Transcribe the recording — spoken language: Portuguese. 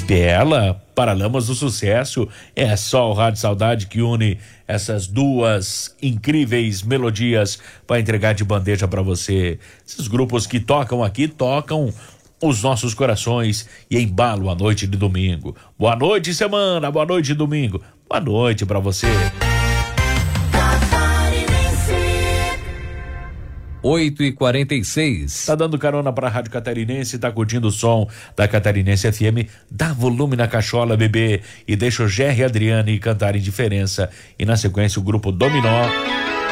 Bela, Paralamas do Sucesso. É só o Rádio Saudade que une essas duas incríveis melodias para entregar de bandeja para você. Esses grupos que tocam aqui, tocam os nossos corações e embalam a noite de domingo. Boa noite, semana, boa noite, domingo. Boa noite para você. 8h46. Tá dando carona pra Rádio Catarinense, tá curtindo o som da Catarinense FM. Dá volume na cachola, bebê, e deixa o Gerry e Adriane cantarem Diferença. E na sequência o grupo Dominó